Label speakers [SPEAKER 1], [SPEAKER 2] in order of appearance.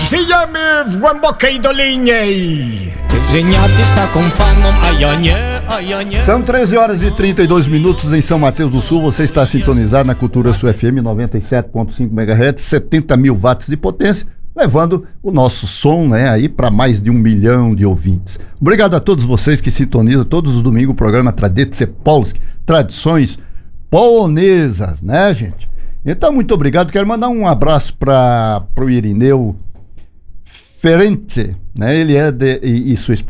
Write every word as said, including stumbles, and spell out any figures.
[SPEAKER 1] Żyjemy w głębokiej dolinie. Geniatista com panom, aianhe, aianhe.
[SPEAKER 2] São treze horas e trinta e dois minutos em São Mateus do Sul. Você está sintonizado na Cultura Sul F M noventa e sete ponto cinco megahertz, setenta mil watts de potência, levando o nosso som, né, aí para mais de um milhão de ouvintes. Obrigado a todos vocês que sintonizam todos os domingos o programa Tradycje Polskie, Tradições Polonesas, né, gente? Então, muito obrigado. Quero mandar um abraço para o Irineu Ference, né? Ele é de, e, e sua esposa